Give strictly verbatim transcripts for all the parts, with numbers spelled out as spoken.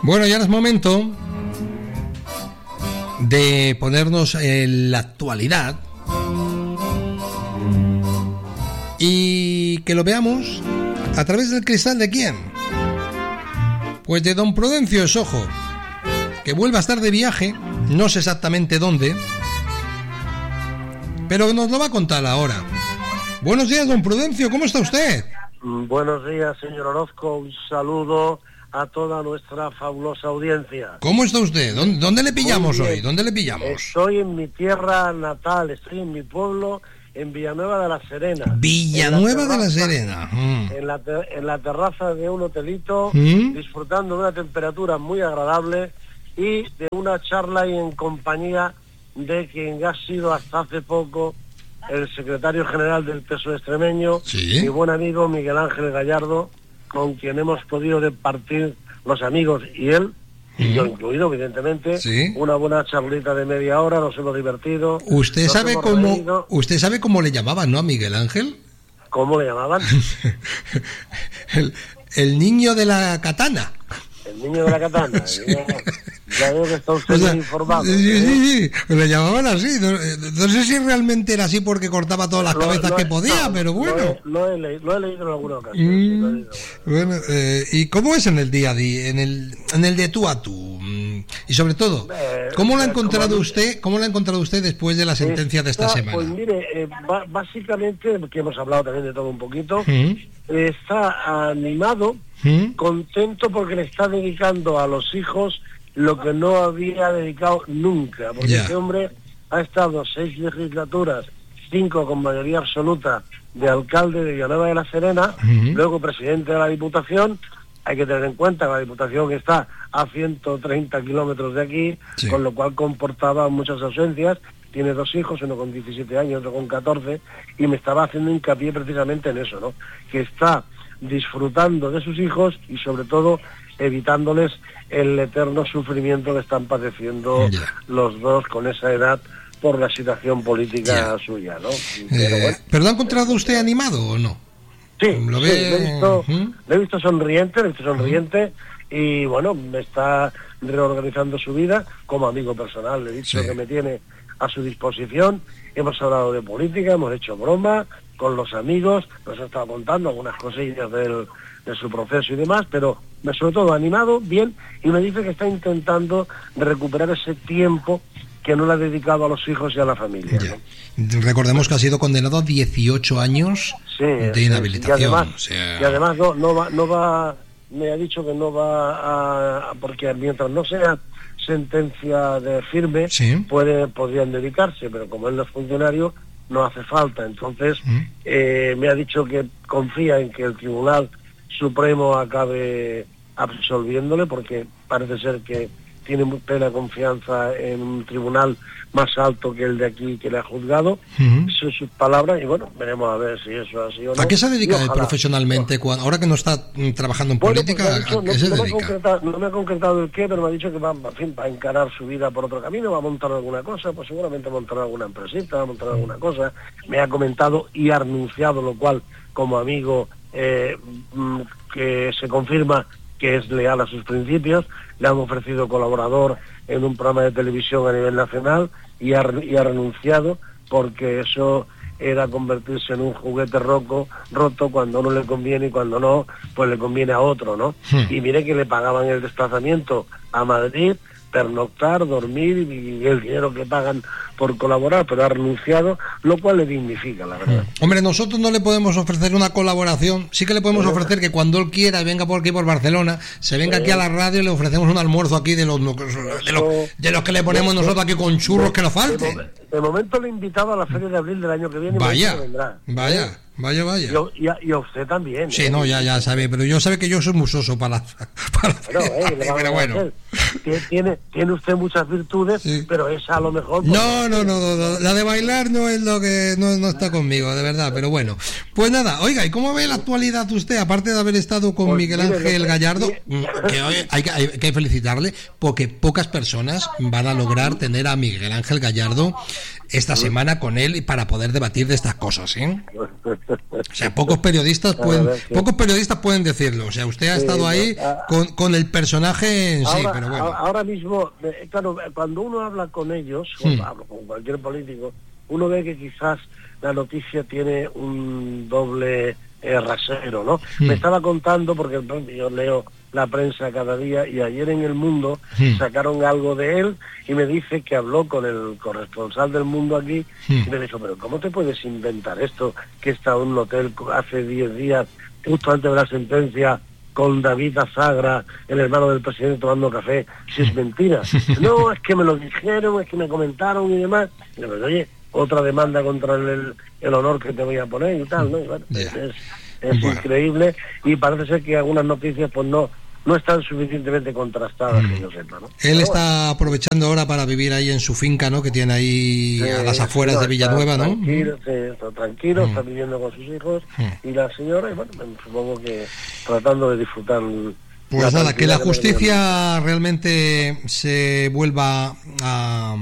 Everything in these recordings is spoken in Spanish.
Bueno, ya es momento de ponernos en la actualidad y que lo veamos a través del cristal de quién. Pues de don Prudencio Esojo, que vuelve a estar de viaje, no sé exactamente dónde, pero nos lo va a contar ahora. Buenos días, don Prudencio, ¿cómo está usted? Buenos días, señor Orozco, un saludo a toda nuestra fabulosa audiencia. ¿Cómo está usted? ¿Dónde, dónde le pillamos hoy? ¿Dónde le pillamos? Estoy en mi tierra natal, estoy en mi pueblo, en Villanueva de la Serena. Villanueva de la Serena. Mm. En la, te, en la terraza de un hotelito, ¿Mm? disfrutando de una temperatura muy agradable y de una charla y en compañía de quien ha sido hasta hace poco el secretario general del P S O E extremeño, ¿Sí? Mi buen amigo Miguel Ángel Gallardo, con quien hemos podido departir los amigos y él, y yo incluido, evidentemente, ¿Sí? Una buena charlita de media hora, nos hemos divertido. ¿Usted sabe hemos cómo reído. usted sabe cómo le llamaban, no, a Miguel Ángel? ¿Cómo le llamaban? el, el niño de la katana. El niño de la katana. Sí. Ya, ya veo que está usted, o sea, informado. Sí, ¿eh? sí, sí, le llamaban así. No, no sé si realmente era así porque cortaba todas las Lo, cabezas lo que he, podía, no, pero bueno. Lo he, lo he, leído, lo he leído en alguna ocasión. Mm, Sí, lo he leído. bueno, eh, ¿y cómo es en el día a día, en el, en el de tú a tú? Y sobre todo, Eh, ¿cómo lo ha eh, encontrado como- usted? ¿Cómo lo ha encontrado usted después de la sentencia de esta Está, semana? Pues mire, eh, ba- básicamente, que hemos hablado también de todo un poquito, ¿Mm? eh, está animado, ¿Mm? contento porque le está dedicando a los hijos lo que no había dedicado nunca, porque Ya. este hombre ha estado seis legislaturas, cinco con mayoría absoluta de alcalde de Villanueva de la Serena, Ujú. luego presidente de la Diputación. Hay que tener en cuenta que la Diputación está a ciento treinta kilómetros de aquí, Sí. con lo cual comportaba muchas ausencias. Tiene dos hijos, uno con diecisiete años, otro con catorce, y me estaba haciendo hincapié precisamente en eso, ¿no? Que está disfrutando de sus hijos y sobre todo evitándoles el eterno sufrimiento que están padeciendo Ya. los dos con esa edad por la situación política Ya. suya, ¿no? Eh, Pero bueno. ¿Pero lo ha encontrado usted animado o no? Sí, Lo sí, ve- le he visto, ¿Mm? le he visto sonriente, le he visto sonriente y bueno, me está reorganizando su vida como amigo personal. Le he dicho Sí. que me tiene a su disposición. Hemos hablado de política, hemos hecho broma con los amigos, nos ha estado contando algunas cosillas del, de su proceso y demás, pero me, sobre todo animado, bien, y me dice que está intentando recuperar ese tiempo que no le ha dedicado a los hijos y a la familia, Ya. ¿no? Recordemos que ha sido condenado a dieciocho años Sí, de sí, inhabilitación. y además, o sea, y además no, no va, no va, me ha dicho que no va a, a- porque mientras no sea sentencia de firme, Sí. puede, podrían dedicarse, pero como él no es funcionario, no hace falta. Entonces, ¿Mm? eh, me ha dicho que confía en que el Tribunal Supremo acabe absolviéndole, porque parece ser que tiene muy plena confianza en un tribunal más alto que el de aquí que le ha juzgado. Ujú. Eso es sus palabras y bueno, veremos a ver si eso es así o no. ¿A qué se dedica Y él ojalá. profesionalmente? Cuando, ahora que no está mm, trabajando en Bueno, política, pues me ha dicho, ¿a qué no, se no me ha dedica? concretado, no me ha concretado el qué, pero me ha dicho que va, en fin, va a encarar su vida por otro camino, va a montar alguna cosa, pues seguramente montará alguna empresita, va a montar alguna cosa. Me ha comentado y ha anunciado, lo cual como amigo eh, mm, que se confirma que es leal a sus principios. Le han ofrecido colaborador en un programa de televisión a nivel nacional y ha, y ha renunciado porque eso era convertirse en un juguete roco, roto cuando a uno le conviene y cuando no, pues le conviene a otro, ¿no? Hmm. Y mire que le pagaban el desplazamiento a Madrid, pernoctar, dormir y el dinero que pagan por colaborar, pero ha renunciado, lo cual le dignifica, la verdad. Hombre, nosotros no le podemos ofrecer una colaboración, sí que le podemos ofrecer que cuando él quiera y venga por aquí por Barcelona, se venga aquí a la radio y le ofrecemos un almuerzo aquí de los de los, de los que le ponemos nosotros aquí con churros que nos De, falten. momen- de momento le he invitado a la Feria de Abril del año que viene y me ha Vaya, dicho que vendrá. vaya, vaya, vaya. Y, a- y a, y a usted también. Sí, ¿eh? no, ya, ya sabe, pero yo sabe que yo soy musoso para la... Para la Bueno, eh, le vamos pero a bueno. hacer. tiene, tiene usted muchas virtudes, sí, pero esa a lo mejor... Pues, no, no, no, no, no, la de bailar no es lo que... No, no está conmigo, de verdad, pero bueno. Pues nada, oiga, ¿y cómo ve la actualidad usted, aparte de haber estado con pues Miguel Ángel mire, Gallardo? Mire, que hoy hay, que, hay que felicitarle, porque pocas personas van a lograr tener a Miguel Ángel Gallardo esta semana con él para poder debatir de estas cosas, ¿eh? O sea, pocos periodistas pueden, pocos periodistas pueden decirlo. O sea, usted ha estado ahí con, con el personaje en sí, ahora, pero bueno. Ahora mismo, claro, cuando uno habla con ellos, hmm. o hablo con cualquier político, uno ve que quizás la noticia tiene un doble eh, rasero, ¿no? Hmm. Me estaba contando, porque yo leo la prensa cada día, y ayer en El Mundo hmm. sacaron algo de él, y me dice que habló con el corresponsal del Mundo aquí, hmm. y me dijo, pero ¿cómo te puedes inventar esto? Que está en un hotel hace diez días, justo antes de la sentencia, con David Azagra, el hermano del presidente, tomando café, si es mentira. No, es que me lo dijeron, es que me comentaron y demás. Y le digo, oye, otra demanda contra el, el honor que te voy a poner y tal, ¿no? Y bueno, es, es, es bueno. increíble, y parece ser que algunas noticias pues no no están suficientemente contrastadas, mm. que yo sepa, ¿no? Él Pero está bueno. aprovechando ahora para vivir ahí en su finca, ¿no? Que tiene ahí sí, a las afueras no, de Villanueva, ¿no? Tranquilo, sí, está tranquilo, mm. está viviendo con sus hijos mm. y la señora, y bueno, supongo que tratando de disfrutar. Pues nada, que la justicia realmente se vuelva a,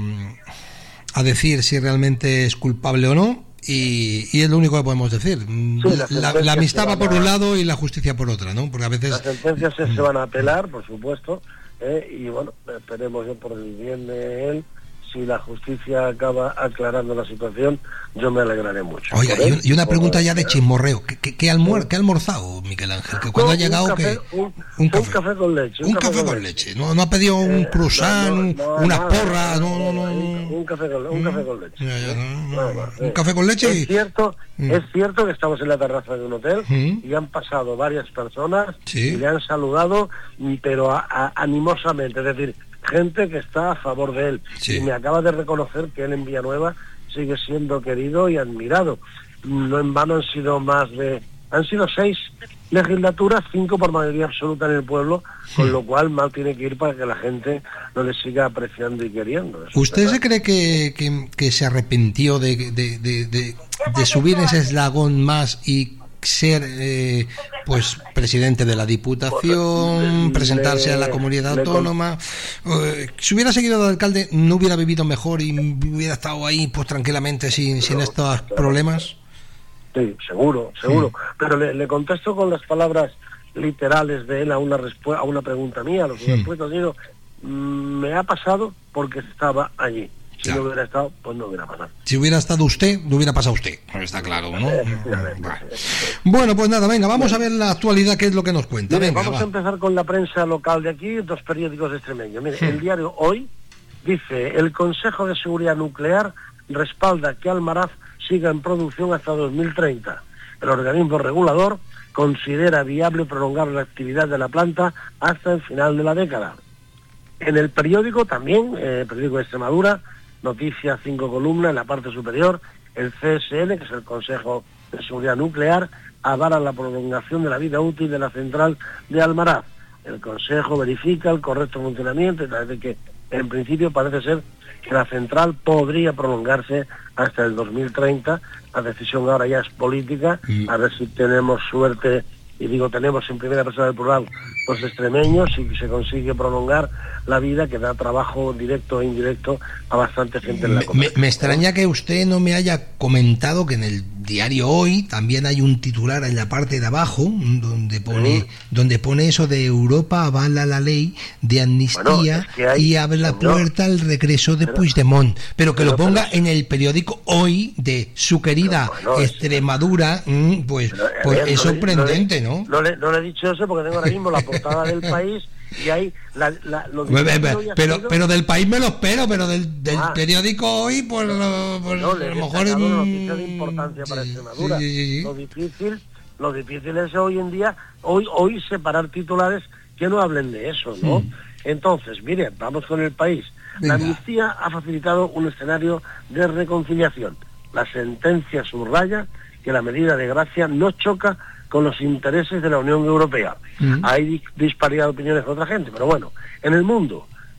a decir si realmente es culpable o no. Y, y es lo único que podemos decir. Sí, la, la amistad va por un lado y la justicia por otra, ¿no? Porque a veces... Las sentencias se, se van a apelar, por supuesto, eh, y bueno, esperemos yo por el bien de él, si la justicia acaba aclarando la situación, yo me alegraré mucho. Oiga, y, y una pregunta ya de chismorreo. ¿Qué, qué, qué, almuer, ¿qué ha almorzado Miguel Ángel? ¿Que cuando no, ha llegado café, que un, un, café. un café con leche. Un, un café, café con leche. leche. ¿No, no ha pedido un eh, croissant, no, no, unas porras? No, no, no. Un café con, un café con leche. Ya, ya, no, no, no, un café con leche. Es y... cierto, mm. es cierto que estamos en la terraza de un hotel mm. y han pasado varias personas sí. y le han saludado, pero a, a, animosamente, es decir, gente que está a favor de él. Sí. Y me acaba de reconocer que él en Villanueva sigue siendo querido y admirado. No en vano han sido más de... Han sido seis legislaturas, cinco por mayoría absoluta en el pueblo, con lo cual mal tiene que ir para que la gente no le siga apreciando y queriendo. Eso ¿Usted se cree que, que, que se arrepintió de, de, de, de, de subir ese eslabón más y ser eh, pues presidente de la Diputación, presentarse le, a la comunidad autónoma? Eh, si hubiera seguido de alcalde, ¿no hubiera vivido mejor y hubiera estado ahí pues tranquilamente sin, sin no, estos claro. problemas? Sí, seguro, seguro. Sí. Pero le, le contesto con las palabras literales de él a una respu- a una pregunta mía. Lo que sí. después digo, mmm, me ha pasado porque estaba allí. Si claro. no hubiera estado, pues no hubiera pasado. Si hubiera estado usted, no hubiera pasado usted. Está claro, ¿no? Bueno. bueno, pues nada, venga, vamos bueno. a ver la actualidad, qué es lo que nos cuenta. Mire, venga, vamos va. a empezar con la prensa local de aquí, dos periódicos extremeños. Mire, sí. el diario Hoy dice, el Consejo de Seguridad Nuclear respalda que Almaraz siga en producción hasta dos mil treinta. El organismo regulador considera viable prolongar la actividad de la planta hasta el final de la década. En el periódico también, eh, periódico de Extremadura, noticia cinco columnas en la parte superior, el C S N, que es el Consejo de Seguridad Nuclear, avala la prolongación de la vida útil de la central de Almaraz. El Consejo verifica el correcto funcionamiento y parece que en principio parece ser que la central podría prolongarse hasta el dos mil treinta. La decisión ahora ya es política, mm. a ver si tenemos suerte, y digo tenemos en primera persona del plural, los extremeños, y se consigue prolongar la vida que da trabajo directo e indirecto a bastante gente en la comunidad. Me, me extraña que usted no me haya comentado que en el diario Hoy también hay un titular en la parte de abajo donde pone ¿Sí? donde pone eso de Europa avala la ley de amnistía bueno, es que hay, y abre la puerta al regreso de pero, Puigdemont, pero que pero, lo ponga pero, en el periódico Hoy de su querida pero, bueno, Extremadura, es, pues, pero, pues ver, es no sorprendente, le, ¿no? No le, no le he dicho eso porque tengo ahora mismo la portada del País y ahí la, la, lo pero sido... pero del País me lo espero, pero del, del ah, periódico Hoy pues, lo, pues no, a lo mejor es una noticia de importancia para Extremadura. Sí, sí, sí. Lo difícil lo difícil es hoy en día hoy hoy separar titulares que no hablen de eso, ¿no? Sí. Entonces, mire, vamos con el País. Venga. La amnistía ha facilitado un escenario de reconciliación. La sentencia subraya que la medida de gracia no choca con los intereses de la Unión Europea. Uh-huh. Hay disparidad de opiniones con otra gente, pero bueno, en El Mundo,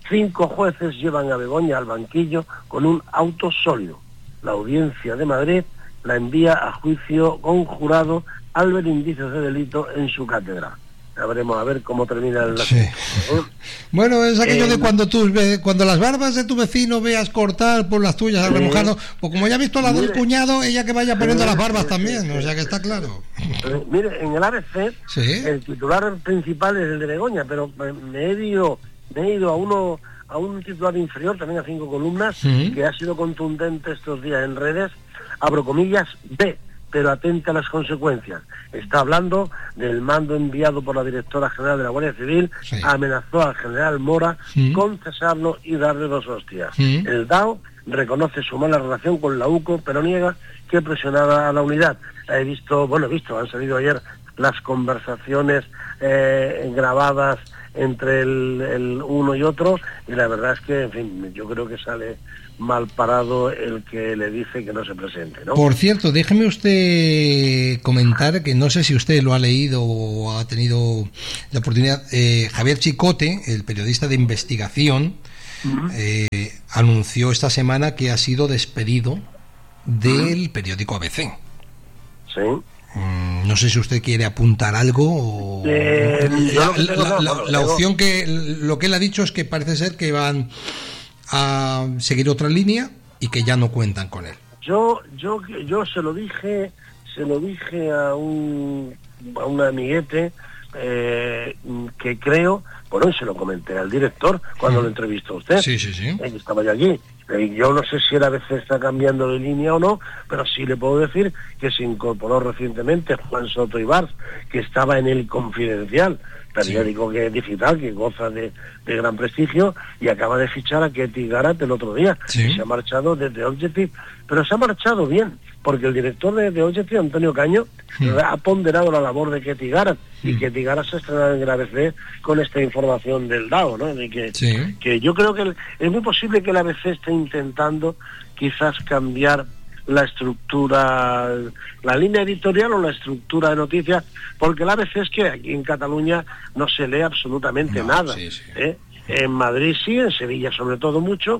Cinco jueces llevan a Begoña al banquillo con un auto sólido. La Audiencia de Madrid la envía a juicio con jurado al ver indicios de delito en su cátedra. Ya veremos a ver cómo termina el... Sí. Bueno, es aquello eh, de cuando tú cuando las barbas de tu vecino veas cortar por las tuyas, sí. remojando, pues como ya he visto la del cuñado, ella que vaya poniendo sí, las barbas sí, también, sí, o sea que está claro. Eh, mire, en el A B C, ¿sí? el titular principal es el de Begoña, pero me he ido, me he ido a uno a un titular inferior, también a cinco columnas, sí. que ha sido contundente estos días en redes, abro comillas, B, pero atenta a las consecuencias. Está hablando del mando enviado por la directora general de la Guardia Civil, sí. amenazó al general Mora sí. con cesarlo y darle dos hostias. Sí. El D A O reconoce su mala relación con la U C O, pero niega que presionaba a la unidad. He visto, bueno, he visto, han salido ayer las conversaciones eh, grabadas entre el, el uno y otro, y la verdad es que, en fin, yo creo que sale mal parado el que le dice que no se presente, ¿no? Por cierto, déjeme usted comentar, que no sé si usted lo ha leído o ha tenido la oportunidad, eh, Javier Chicote, el periodista de investigación, uh-huh. eh, anunció esta semana que ha sido despedido del uh-huh. periódico A B C. Sí. No sé si usted quiere apuntar algo o... eh, la, la, la, la, la opción que lo que él ha dicho es que parece ser que van a seguir otra línea y que ya no cuentan con él. Yo yo yo se lo dije se lo dije a un a un amiguete eh, que creo, bueno, y se lo comenté al director cuando mm. lo entrevistó a usted. Sí, sí, sí. Eh, estaba yo allí. Yo no sé si él a veces está cambiando de línea o no, pero sí le puedo decir que se incorporó recientemente Juan Soto Ibars, que estaba en El Confidencial, periódico sí. que es digital, que goza de, de gran prestigio, y acaba de fichar a Ketty Garat el otro día, sí. y se ha marchado desde Objective, pero se ha marchado bien, porque el director de, de Objective, Antonio Caño, sí. ha ponderado la labor de Ketty Garat, sí. y Ketty Garat se ha estrenado en el A B C con esta información del D A O, ¿no? De que, sí. que yo creo que el, es muy posible que el A B C esté intentando quizás cambiar la estructura, la línea editorial o la estructura de noticias, porque la vez es que aquí en Cataluña no se lee absolutamente no, nada. Sí, sí. ¿eh? En Madrid sí, en Sevilla sobre todo mucho,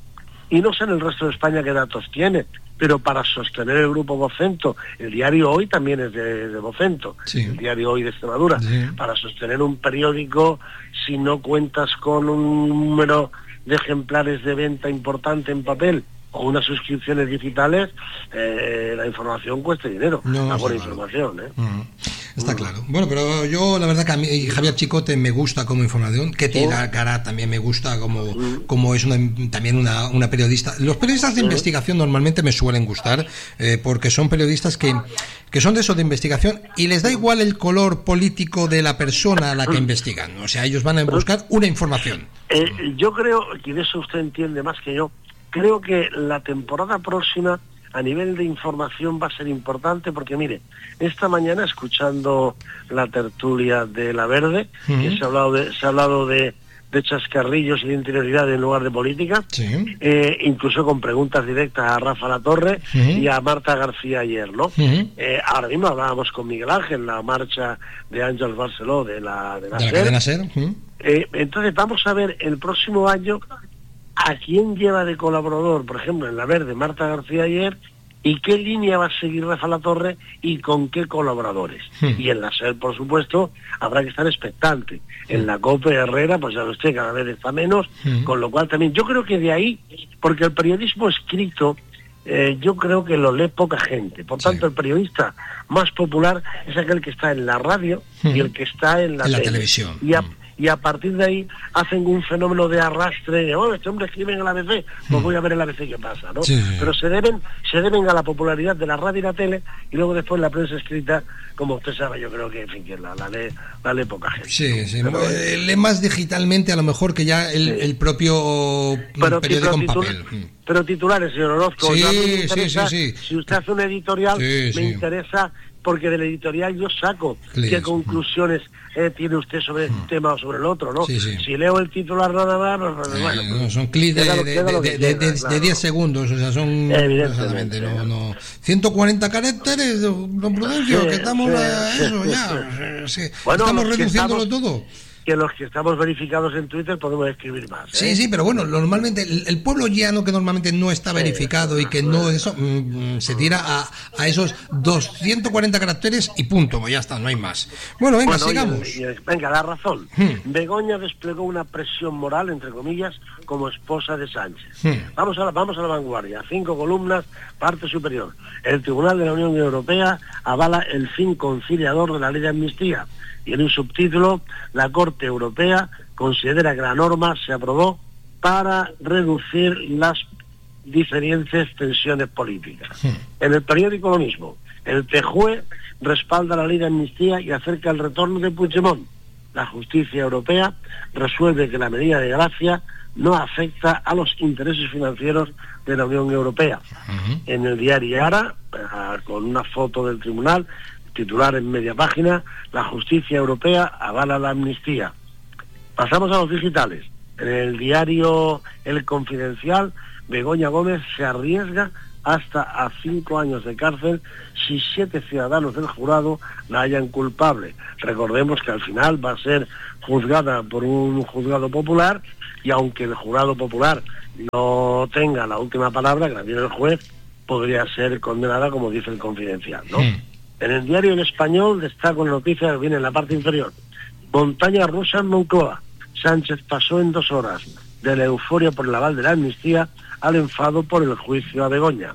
y no sé en el resto de España qué datos tiene, pero para sostener el grupo Vocento, el diario Hoy también es de, de Vocento, sí. el diario Hoy de Extremadura, sí. para sostener un periódico, si no cuentas con un número de ejemplares de venta importante en papel, o unas suscripciones digitales, eh, la información cuesta dinero, no, la buena información, ¿eh? Uh-huh. Está uh-huh. claro. Bueno, pero yo la verdad que a mí Javier Chicote me gusta como información, Ketty uh-huh. Garat también me gusta como, uh-huh. como es una, también una, una periodista. Los periodistas de uh-huh. investigación normalmente me suelen gustar, eh, porque son periodistas que, que son de eso de investigación y les da igual el color político de la persona a la que investigan. O sea, ellos van a buscar una información. Eh, yo creo, y de eso usted entiende más que yo, creo que la temporada próxima a nivel de información va a ser importante porque, mire, esta mañana escuchando la tertulia de La Verde, uh-huh. que se ha hablado de, se ha hablado de, de chascarrillos y de interioridad en lugar de política, sí. eh, incluso con preguntas directas a Rafa Latorre uh-huh. y a Marta García ayer, ¿no? Uh-huh. Eh, ahora mismo hablábamos con Miguel Ángel, la marcha de Àngels Barceló de la, de la, de la cadena SER. Uh-huh. Eh, entonces vamos a ver el próximo año a quién lleva de colaborador, por ejemplo, en La Verde, Marta García ayer, y qué línea va a seguir Rafa Latorre y con qué colaboradores. Sí. Y en la SER, por supuesto, habrá que estar expectante. Sí. En la COPE Herrera, pues ya lo sé, cada vez está menos, sí. con lo cual también, yo creo que de ahí, porque el periodismo escrito, eh, yo creo que lo lee poca gente. Por tanto, sí. el periodista más popular es aquel que está en la radio sí. y el que está en la, en la tele. televisión. Y a, y a partir de ahí hacen un fenómeno de arrastre, de, oh, este hombre escribe en el A B C, pues voy a ver el A B C qué pasa, ¿no? Sí. Pero se deben se deben a la popularidad de la radio y la tele, y luego después la prensa escrita, como usted sabe, yo creo que, en fin, que la, la, lee, la lee poca gente. Sí, sí, pero, eh, lee más digitalmente a lo mejor que ya el, sí. el propio pero, periódico en papel. Pero titulares, señor Orozco, sí, yo a mí me interesa, sí, sí, sí. si usted hace un editorial, sí, me sí. interesa, porque del editorial yo saco sí, qué conclusiones eh, tiene usted sobre un tema o sobre el otro, ¿no? Sí, sí. Si leo el titular nada más, pues, eh, bueno, pues, no, son clics de, de, de, de, de, de, claro. de diez segundos, o sea, son evidentemente no, no, ciento cuarenta caracteres, don Prudencio, sí, que estamos sí, a eso ya, sí. Sí. Bueno, estamos reduciéndolo estamos, todo. que los que estamos verificados en Twitter podemos escribir más, ¿eh? Sí, sí, pero bueno, normalmente el, el pueblo llano que normalmente no está verificado y que no eso mm, se tira a, a esos doscientos cuarenta caracteres y punto, ya está, no hay más. Bueno, venga, bueno, sigamos. Y, y, venga, la razón. Hmm. Begoña desplegó una presión moral, entre comillas, como esposa de Sánchez. Hmm. Vamos a la, vamos a la vanguardia. Cinco columnas, parte superior. El Tribunal de la Unión Europea avala el fin conciliador de la ley de amnistía. Y en un subtítulo, la Corte Europea considera que la norma se aprobó para reducir las diferentes tensiones políticas. Sí. En el periódico lo mismo. El T J U E respalda la ley de amnistía y acerca el retorno de Puigdemont. La justicia europea resuelve que la medida de gracia no afecta a los intereses financieros de la Unión Europea. Uh-huh. En el diario Ara, con una foto del tribunal, titular en media página, la justicia europea avala la amnistía. Pasamos a los digitales. En el diario El Confidencial, Begoña Gómez se arriesga hasta a cinco años de cárcel si siete ciudadanos del jurado la hallan culpable. Recordemos que al final va a ser juzgada por un juzgado popular, y aunque el jurado popular no tenga la última palabra, que la tiene el juez, podría ser condenada, como dice El Confidencial, ¿no? Sí. En el diario El Español destaco la noticia que viene en la parte inferior. Montaña rusa en Moncloa. Sánchez pasó en dos horas de la euforia por el aval de la amnistía al enfado por el juicio a Begoña.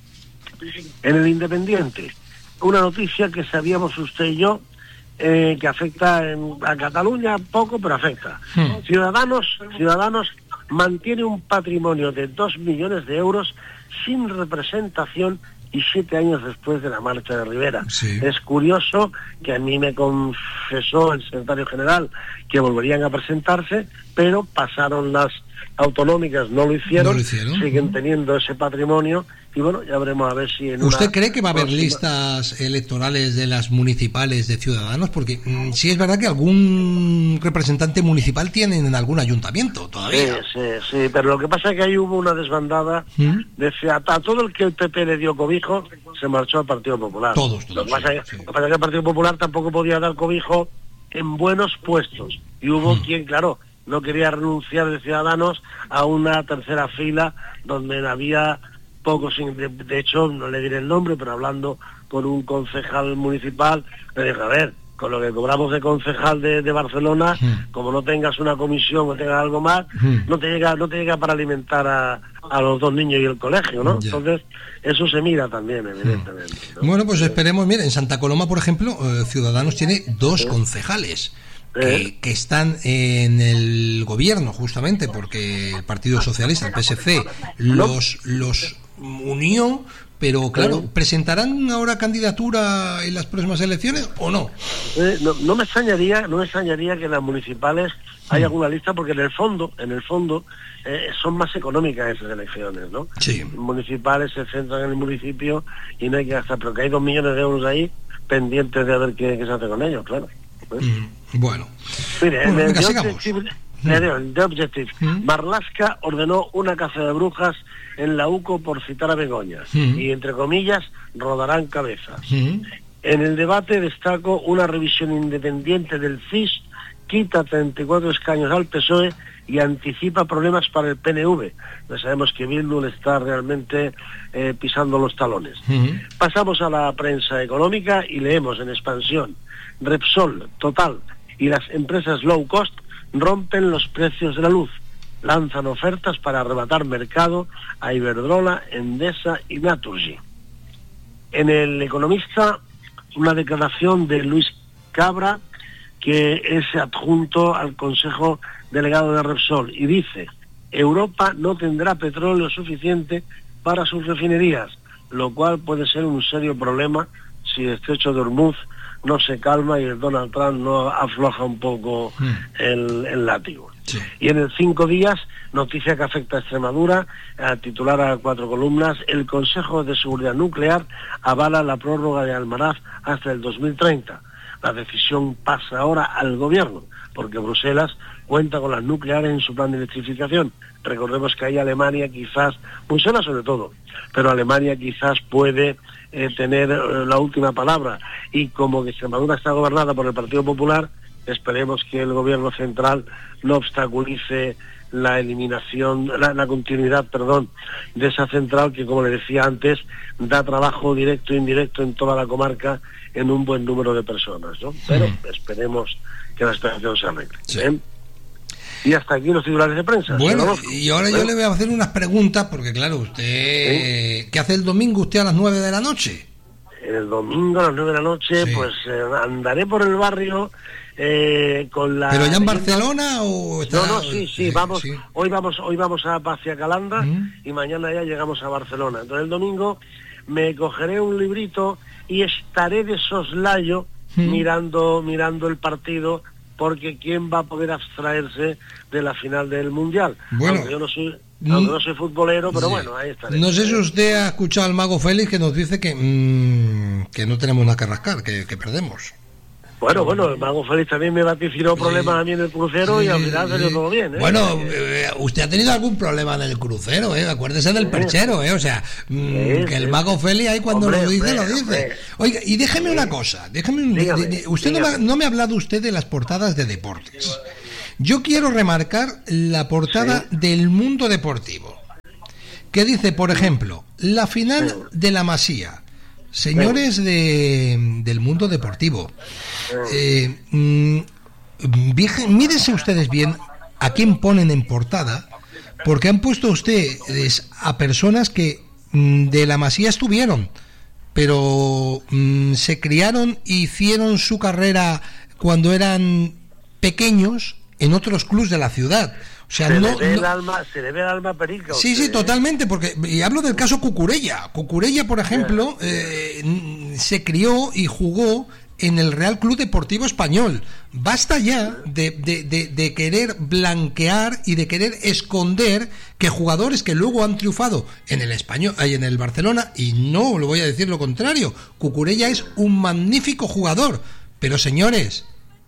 En el Independiente, una noticia que sabíamos usted y yo, eh, que afecta en, a Cataluña poco, pero afecta. Hmm. Ciudadanos, Ciudadanos mantiene un patrimonio de dos millones de euros sin representación y siete años después de la marcha de Rivera. Sí. Es curioso que a mí me confesó el secretario general que volverían a presentarse, pero pasaron las autonómicas, no lo hicieron, no lo hicieron. Siguen teniendo ese patrimonio, y bueno, ya veremos a ver si en ¿Usted una cree que va a haber próxima... listas electorales de las municipales de Ciudadanos? Porque mmm, sí es verdad que algún representante municipal tienen en algún ayuntamiento todavía. Sí, sí, sí, pero lo que pasa es que ahí hubo una desbandada ¿Mm? de a, a todo el que el P P le dio cobijo, se marchó al Partido Popular. Todos, todos. Lo que pasa, sí, es, sí. lo que pasa es que el Partido Popular tampoco podía dar cobijo en buenos puestos, y hubo ¿Mm? quien, claro, no quería renunciar de Ciudadanos a una tercera fila donde había pocos, de, de hecho no le diré el nombre, pero hablando con un concejal municipal, le dije, a ver, con lo que cobramos de concejal de, de Barcelona, mm. como no tengas una comisión o tengas algo más, mm. no te llega, no te llega para alimentar a, a los dos niños y el colegio, ¿no? Yeah. Entonces, eso se mira también, evidentemente, ¿no? Bueno, pues esperemos, mire, en Santa Coloma, por ejemplo, eh, Ciudadanos tiene dos ¿Sí? concejales. Que, que están en el gobierno, justamente porque el Partido Socialista, el P S C, los los unió, pero claro, ¿presentarán ahora candidatura en las próximas elecciones o no? Eh, no, no me extrañaría, no me extrañaría que en las municipales haya alguna lista, porque en el fondo, en el fondo, eh, son más económicas esas elecciones, ¿no? Sí. Municipales se centran en el municipio y no hay que gastar, pero que hay dos millones de euros ahí pendientes de ver qué, qué se hace con ellos, claro. Mm, bueno, Mire, bueno en venga, el sigamos. The Objective, mm. Marlaska ordenó una caza de brujas en la U C O por citar a Begoña, mm. y entre comillas rodarán cabezas. Mm. En el debate destaco una revisión independiente del C I S, quita treinta y cuatro escaños al P S O E y anticipa problemas para el P N V. Ya sabemos que Bildu le está realmente eh, pisando los talones. Mm. Pasamos a la prensa económica y leemos en Expansión: Repsol, Total y las empresas low cost rompen los precios de la luz, lanzan ofertas para arrebatar mercado a Iberdrola, Endesa y Naturgy. En El Economista, una declaración de Luis Cabra, que es adjunto al Consejo Delegado de Repsol, y dice: Europa no tendrá petróleo suficiente para sus refinerías, lo cual puede ser un serio problema si el estrecho de Hormuz no se calma y el Donald Trump no afloja un poco mm. el, el látigo. Sí. Y en el Cinco Días, noticia que afecta a Extremadura, a titular a cuatro columnas: el Consejo de Seguridad Nuclear avala la prórroga de Almaraz hasta el dos mil treinta. La decisión pasa ahora al gobierno, porque Bruselas cuenta con las nucleares en su plan de electrificación. Recordemos que ahí Alemania quizás, Bruselas sobre todo, pero Alemania quizás puede eh, tener eh, la última palabra, y como que Extremadura está gobernada por el Partido Popular, esperemos que el gobierno central no obstaculice la eliminación, la, la continuidad, perdón, de esa central que, como le decía antes, da trabajo directo e indirecto en toda la comarca en un buen número de personas, ¿no? Pero mm. esperemos que la situación se arregle. Sí. ¿eh? Y hasta aquí los titulares de prensa. Bueno, y ahora yo le voy a hacer unas preguntas, porque claro, usted, ¿sí? ¿Qué hace el domingo usted a las nueve de la noche? El domingo a las nueve de la noche, sí. pues eh, andaré por el barrio eh, con la... ¿Pero ya en Barcelona o...? Está... No, no, sí, sí, vamos, sí. Hoy vamos hoy vamos a hacia Calanda ¿Mm? y mañana ya llegamos a Barcelona. Entonces el domingo me cogeré un librito y estaré de soslayo ¿Mm? mirando mirando el partido, porque ¿quién va a poder abstraerse de la final del Mundial? Bueno, aunque yo no soy, aunque no soy futbolero, pero sí. bueno, ahí estaré. No sé si usted ha escuchado al Mago Félix, que nos dice que mmm, que no tenemos nada que rascar, que, que perdemos. Bueno, bueno, el Mago Félix también me vaticinó problemas sí. a mí en el crucero sí, y al final salió sí. todo bien, ¿eh? Bueno, eh, usted ha tenido algún problema en el crucero, ¿eh? Acuérdese del sí. perchero, ¿eh? O sea, mmm, sí, que sí. el Mago Félix ahí cuando hombre, lo dice, hombre, lo dice. Hombre. Oiga, y déjeme sí. una cosa, déjeme un... Dígame, de, de, usted no me, no me ha hablado usted de las portadas de deportes. Yo quiero remarcar la portada sí. del Mundo Deportivo, que dice, por ejemplo, la final sí. de la Masía. Señores de, del Mundo Deportivo, eh, mmm, mírense ustedes bien a quién ponen en portada, porque han puesto ustedes a personas que mmm, de la Masía estuvieron, pero mmm, se criaron e hicieron su carrera cuando eran pequeños en otros clubes de la ciudad. O sea, se, no, le ve no... el alma, se le ve el alma perica. Sí, usted, sí, totalmente, porque y hablo del caso Cucurella. Cucurella, por ejemplo, eh, se crió y jugó en el Real Club Deportivo Español. Basta ya de, de, de, de querer blanquear y de querer esconder que jugadores que luego han triunfado en el Español, hay en el Barcelona, y no lo voy a decir lo contrario, Cucurella es un magnífico jugador, pero señores,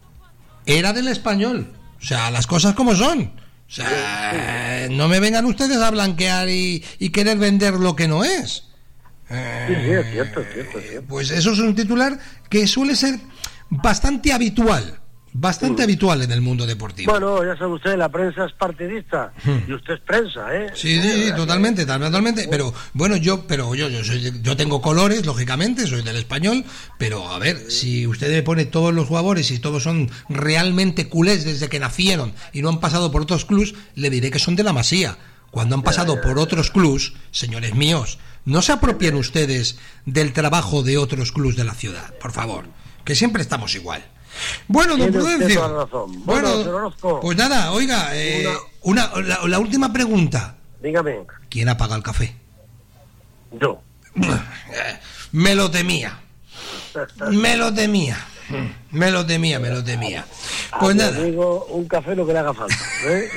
era del Español. O sea, las cosas como son. O sea, no me vengan ustedes a blanquear y, y querer vender lo que no es. Eh, sí, sí, es cierto, es cierto, es cierto. Pues eso es un titular que suele ser bastante habitual, bastante mm. habitual en el mundo deportivo. Bueno, ya sabe usted, la prensa es partidista mm. y usted es prensa, ¿eh? Sí, sí, sí, totalmente, totalmente. Pero bueno, yo, pero yo, yo, soy, yo tengo colores, lógicamente, soy del Español, pero a ver, si usted me pone todos los jugadores y todos son realmente culés desde que nacieron y no han pasado por otros clubs, le diré que son de la Masía. Cuando han pasado ya, ya, por otros clubs, señores míos, no se apropien ustedes del trabajo de otros clubs de la ciudad, por favor, que siempre estamos igual. Bueno, don Prudencio, bueno, bueno pues nada, oiga, eh, una, una la, la última pregunta. Dígame. ¿Quién apaga el café? Yo. Me lo temía. Me lo temía. Me lo temía, me lo temía. Pues a nada. Amigo, un café lo que le haga falta, ¿eh?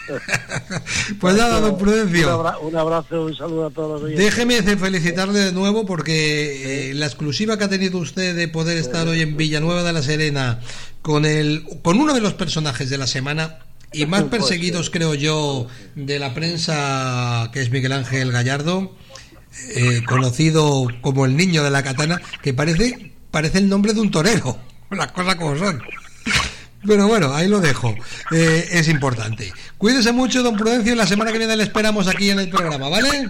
Pues nada, don Prudencio. Un, abra- un abrazo, un saludo a todos los oyentes. Déjeme felicitarle de nuevo porque eh, la exclusiva que ha tenido usted de poder estar hoy en Villanueva de la Serena con el con uno de los personajes de la semana y más perseguidos, creo yo, de la prensa, que es Miguel Ángel Gallardo, eh, conocido como el niño de la katana, que parece parece el nombre de un torero, las cosas como son. Pero bueno, ahí lo dejo. Eh, es importante. Cuídese mucho, don Prudencio, y la semana que viene le esperamos aquí en el programa, ¿vale?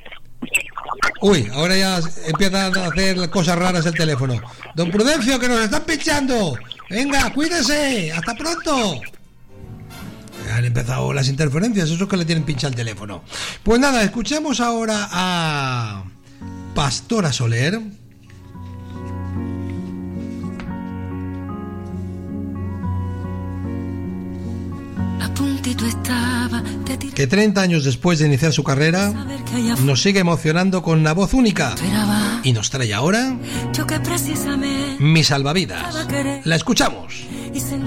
Uy, ahora ya empieza a hacer cosas raras el teléfono. Don Prudencio, que nos están pinchando. Venga, cuídese. Hasta pronto. Han empezado las interferencias, eso es que le tienen pincha el teléfono. Pues nada, escuchemos ahora a Pastora Soler. Que treinta años después de iniciar su carrera nos sigue emocionando con una voz única y nos trae ahora Mi Salvavidas. La escuchamos.